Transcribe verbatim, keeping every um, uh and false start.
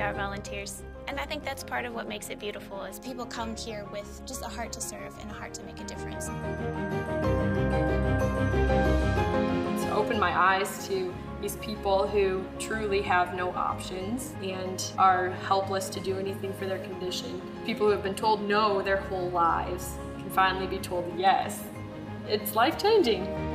are volunteers. And I think that's part of what makes it beautiful, is people come here with just a heart to serve and a heart to make a difference. It's opened my eyes to these people who truly have no options and are helpless to do anything for their condition. People who have been told no their whole lives can finally be told yes. It's life-changing.